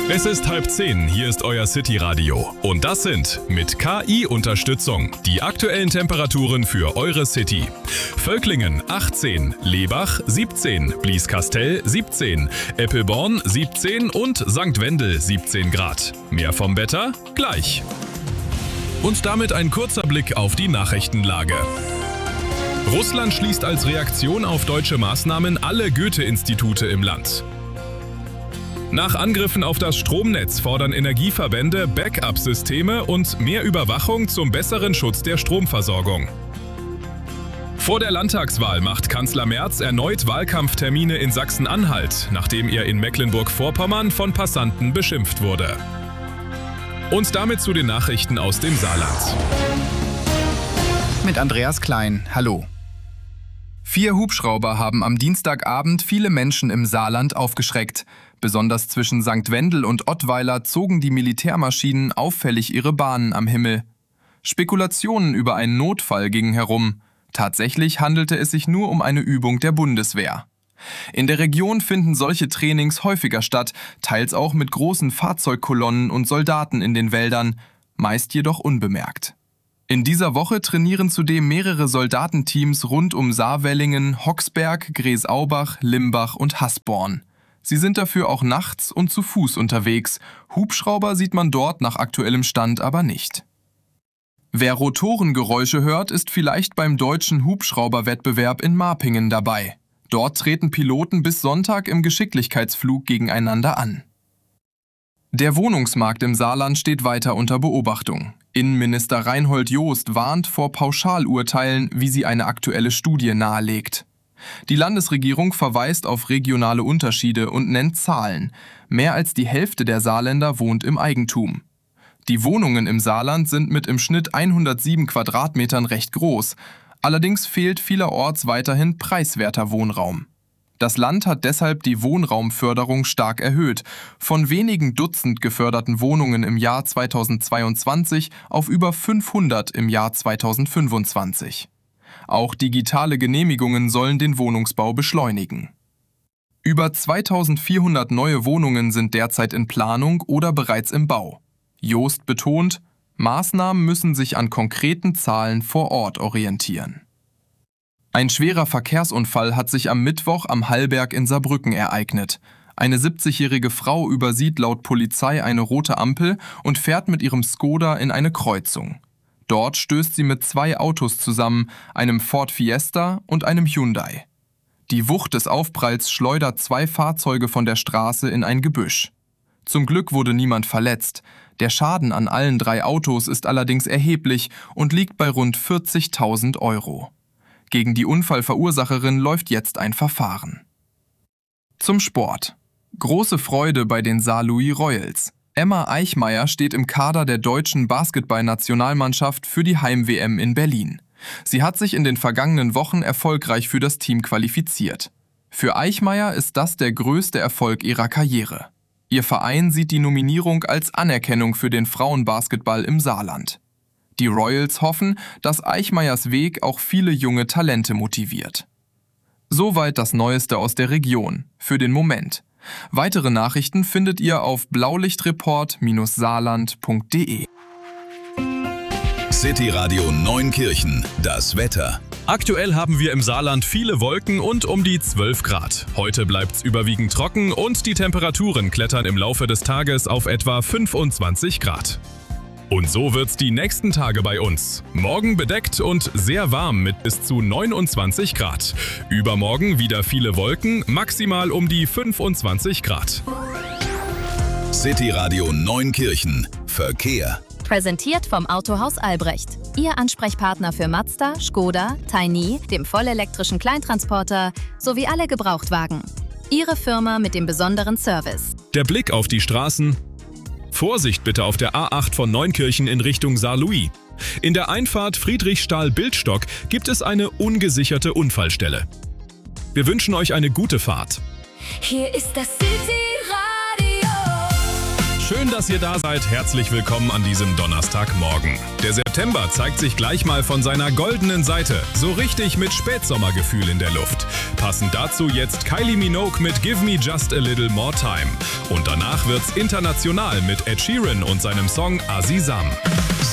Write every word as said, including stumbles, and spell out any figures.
Es ist halb zehn, hier ist euer City-Radio. Und das sind mit K I-Unterstützung die aktuellen Temperaturen für eure City. Völklingen achtzehn, Lebach siebzehn, Blieskastel siebzehn, Eppelborn siebzehn und Sankt Wendel siebzehn Grad. Mehr vom Wetter gleich. Und damit ein kurzer Blick auf die Nachrichtenlage. Russland schließt als Reaktion auf deutsche Maßnahmen alle Goethe-Institute im Land. Nach Angriffen auf das Stromnetz fordern Energieverbände Backup-Systeme und mehr Überwachung zum besseren Schutz der Stromversorgung. Vor der Landtagswahl macht Kanzler Merz erneut Wahlkampftermine in Sachsen-Anhalt, nachdem er in Mecklenburg-Vorpommern von Passanten beschimpft wurde. Und damit zu den Nachrichten aus dem Saarland. Mit Andreas Klein, hallo. Vier Hubschrauber haben am Dienstagabend viele Menschen im Saarland aufgeschreckt. Besonders zwischen Sankt Wendel und Ottweiler zogen die Militärmaschinen auffällig ihre Bahnen am Himmel. Spekulationen über einen Notfall gingen herum. Tatsächlich handelte es sich nur um eine Übung der Bundeswehr. In der Region finden solche Trainings häufiger statt, teils auch mit großen Fahrzeugkolonnen und Soldaten in den Wäldern, meist jedoch unbemerkt. In dieser Woche trainieren zudem mehrere Soldatenteams rund um Saarwellingen, Hoxberg, Gräsaubach, Limbach und Hasborn. Sie sind dafür auch nachts und zu Fuß unterwegs. Hubschrauber sieht man dort nach aktuellem Stand aber nicht. Wer Rotorengeräusche hört, ist vielleicht beim deutschen Hubschrauberwettbewerb in Marpingen dabei. Dort treten Piloten bis Sonntag im Geschicklichkeitsflug gegeneinander an. Der Wohnungsmarkt im Saarland steht weiter unter Beobachtung. Innenminister Reinhold Jost warnt vor Pauschalurteilen, wie sie eine aktuelle Studie nahelegt. Die Landesregierung verweist auf regionale Unterschiede und nennt Zahlen. Mehr als die Hälfte der Saarländer wohnt im Eigentum. Die Wohnungen im Saarland sind mit im Schnitt hundertsieben Quadratmetern recht groß. Allerdings fehlt vielerorts weiterhin preiswerter Wohnraum. Das Land hat deshalb die Wohnraumförderung stark erhöht, von wenigen Dutzend geförderten Wohnungen im Jahr zweitausendzweiundzwanzig auf über fünfhundert im Jahr zweitausendfünfundzwanzig. Auch digitale Genehmigungen sollen den Wohnungsbau beschleunigen. Über zweitausendvierhundert neue Wohnungen sind derzeit in Planung oder bereits im Bau. Jost betont, Maßnahmen müssen sich an konkreten Zahlen vor Ort orientieren. Ein schwerer Verkehrsunfall hat sich am Mittwoch am Hallberg in Saarbrücken ereignet. Eine siebzigjährige Frau übersieht laut Polizei eine rote Ampel und fährt mit ihrem Skoda in eine Kreuzung. Dort stößt sie mit zwei Autos zusammen, einem Ford Fiesta und einem Hyundai. Die Wucht des Aufpralls schleudert zwei Fahrzeuge von der Straße in ein Gebüsch. Zum Glück wurde niemand verletzt. Der Schaden an allen drei Autos ist allerdings erheblich und liegt bei rund vierzigtausend Euro. Gegen die Unfallverursacherin läuft jetzt ein Verfahren. Zum Sport. Große Freude bei den Saarlouis Royals. Emma Eichmeyer steht im Kader der deutschen Basketball-Nationalmannschaft für die Heim-W M in Berlin. Sie hat sich in den vergangenen Wochen erfolgreich für das Team qualifiziert. Für Eichmeyer ist das der größte Erfolg ihrer Karriere. Ihr Verein sieht die Nominierung als Anerkennung für den Frauenbasketball im Saarland. Die Royals hoffen, dass Eichmeyers Weg auch viele junge Talente motiviert. Soweit das Neueste aus der Region, für den Moment. Weitere Nachrichten findet ihr auf blaulichtreport Bindestrich saarland Punkt de. City Radio Neunkirchen, das Wetter. Aktuell haben wir im Saarland viele Wolken und um die zwölf Grad. Heute bleibt's überwiegend trocken und die Temperaturen klettern im Laufe des Tages auf etwa fünfundzwanzig Grad. Und so wird's die nächsten Tage bei uns. Morgen bedeckt und sehr warm mit bis zu neunundzwanzig Grad. Übermorgen wieder viele Wolken, maximal um die fünfundzwanzig Grad. City Radio Neunkirchen, Verkehr. Präsentiert vom Autohaus Albrecht. Ihr Ansprechpartner für Mazda, Skoda, Tiny, dem vollelektrischen Kleintransporter sowie alle Gebrauchtwagen. Ihre Firma mit dem besonderen Service. Der Blick auf die Straßen. Vorsicht bitte auf der A acht von Neunkirchen in Richtung Saarlouis. In der Einfahrt Friedrichstahl-Bildstock gibt es eine ungesicherte Unfallstelle. Wir wünschen euch eine gute Fahrt. Hier ist das City Radio. Schön, dass ihr da seid. Herzlich willkommen an diesem Donnerstagmorgen. Der September zeigt sich gleich mal von seiner goldenen Seite. So richtig mit Spätsommergefühl in der Luft. Passend dazu jetzt Kylie Minogue mit Give Me Just a Little More Time. Und danach wird's international mit Ed Sheeran und seinem Song Azizam.